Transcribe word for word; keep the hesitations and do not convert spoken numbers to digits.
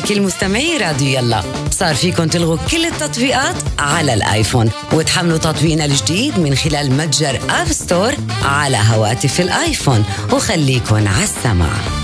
كل مستمعي راديو يلا، صار فيكن تلغوا كل التطبيقات على الآيفون وتحملوا تطبيقنا الجديد من خلال متجر آب ستور على هواتف الآيفون، وخليكن على السمع.